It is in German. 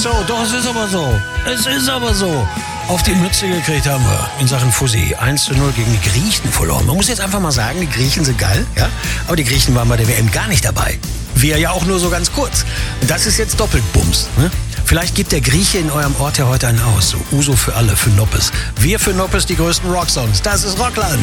so, doch, es ist aber so. Es ist aber so. Auf die Mütze gekriegt haben wir in Sachen Fussi. 1:0 gegen die Griechen verloren. Man muss jetzt einfach mal sagen, die Griechen sind geil, ja? Aber die Griechen waren bei der WM gar nicht dabei. Wir ja auch nur so ganz kurz. Das ist jetzt doppelt Bums, ne? Vielleicht gibt der Grieche in eurem Ort ja heute einen aus. So Uso für alle, für Noppes. Wir für Noppes die größten Rocksongs. Das ist Rockland.